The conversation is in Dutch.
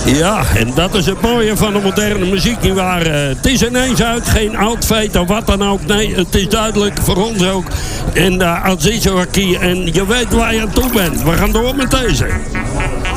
Ja, en dat is het mooie van de moderne muziek, nietwaar? Het is ineens uit, geen oud feit of wat dan ook. Nee, het is duidelijk voor ons ook. En als Isawaki, en je weet waar je aan toe bent. We gaan door met deze.